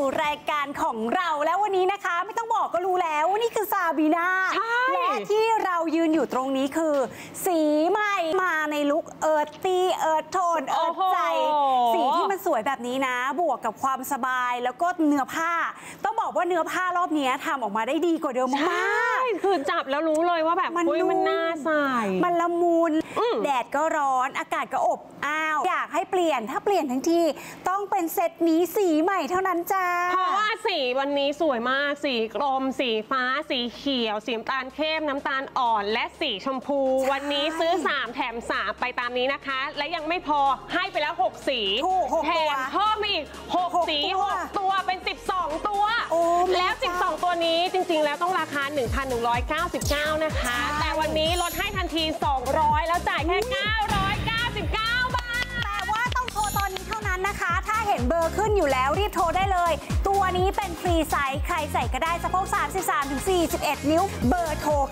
รายการของเราแล้ววันนี้นะคะไม่ต้องบอกก็รู้แล้วว่านี่คือซาบีนาและที่เรายืนอยู่ตรงนี้คือสีใหม่มาในลุคเอิร์ธตี้เอิร์ธโทนเอิร์ธใจสีที่มันสวยแบบนี้นะบวกกับความสบายแล้วก็เนื้อผ้าต้องบอกว่าเนื้อผ้ารอบนี้ทำออกมาได้ดีกว่าเดิมมากคือจับแล้วรู้เลยว่าแบบมันน่าใส่มันละมุนแดดก็ร้อนอากาศก็อบอ้าวอยากให้เปลี่ยนถ้าเปลี่ยนทั้งทีต้องเป็นเซตนี้สีใหม่เท่านั้นจ้าเพราะว่าสีวันนี้สวยมากสีกรมสีฟ้าสีเขียวสีน้ำตาลเข้มน้ำตาลอ่อนและสีชมพูวันนี้ซื้อ3แถม3ไปตามนี้นะคะและยังไม่พอให้ไปแล้ว6สีแถมเพิ่มมาอีก6สี6ตัวเป็น12ตัวแล้ว12ตัวนี้จริงๆแล้วต้องราคา 1,199 นะคะแต่วันนี้ลดให้ทันที200แล้วจ่ายแค่999 บาทแต่ว่าต้องโทรตอนนี้เท่านั้นนะคะถ้าเห็นเบอร์ขึ้นอยู่แล้วรีบโทรได้เลยตัวนี้เป็นฟรีไซส์ใครใส่ก็ได้สะโพก 33-41 นิ้วเบอร์โทร